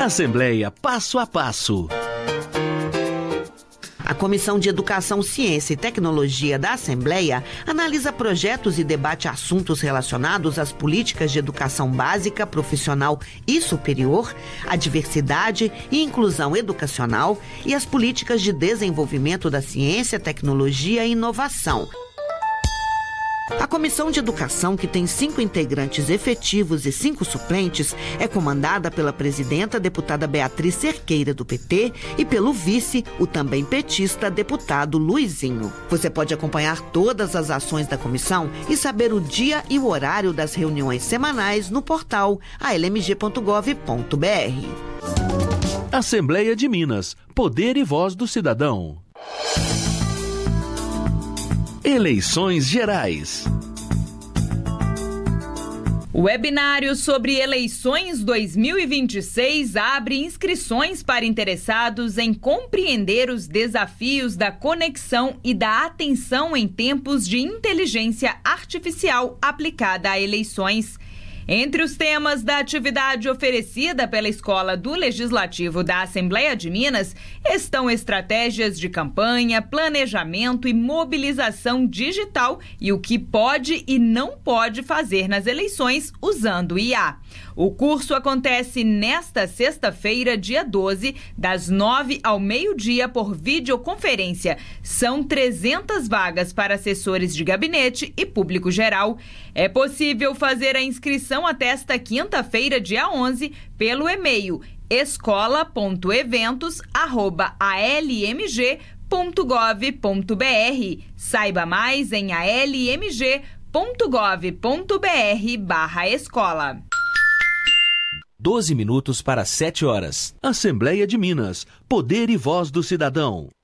Assembleia Passo a Passo. A Comissão de Educação, Ciência e Tecnologia da Assembleia analisa projetos e debate assuntos relacionados às políticas de educação básica, profissional e superior, à diversidade e inclusão educacional e as políticas de desenvolvimento da ciência, tecnologia e inovação. A Comissão de Educação, que tem 5 integrantes efetivos e 5 suplentes, é comandada pela presidenta, deputada Beatriz Cerqueira, do PT, e pelo vice, o também petista, deputado Luizinho. Você pode acompanhar todas as ações da comissão e saber o dia e o horário das reuniões semanais no portal almg.gov.br. Assembleia de Minas. Poder e voz do cidadão. Eleições Gerais. O webinário sobre eleições 2026 abre inscrições para interessados em compreender os desafios da conexão e da atenção em tempos de inteligência artificial aplicada a eleições. Entre os temas da atividade oferecida pela Escola do Legislativo da Assembleia de Minas estão estratégias de campanha, planejamento e mobilização digital e o que pode e não pode fazer nas eleições usando IA. O curso acontece nesta sexta-feira, dia 12, das 9 ao meio-dia por videoconferência. São 300 vagas para assessores de gabinete e público geral. É possível fazer a inscrição até esta quinta-feira, dia 11, pelo e-mail escola.eventos@almg.gov.br. Saiba mais em almg.gov.br/escola. 12 minutos para 7 horas. Assembleia de Minas. Poder e voz do cidadão.